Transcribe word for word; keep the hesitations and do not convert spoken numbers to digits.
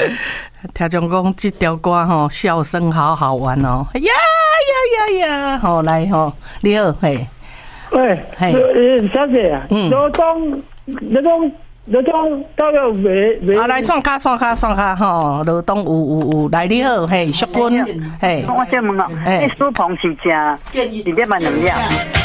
听众讲这条歌吼，笑声好好玩哦！呀呀呀呀！吼来吼，你好嘿。 喂，嘿，小姐啊，罗东，罗东，罗东到了未未？ 啊，来算卡算卡算卡吼，罗东有有有，来你好嘿，淑君嘿。 我先问哦，你苏鹏是食直接买两了？